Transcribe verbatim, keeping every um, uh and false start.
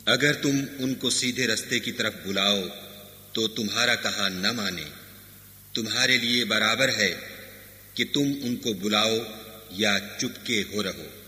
अगर तुम उनको सीधे रास्ते की तरफ बुलाओ तो तुम्हारा कहा न माने। तुम्हारे लिए बराबर है कि तुम उनको बुलाओ या चुपके हो रहो।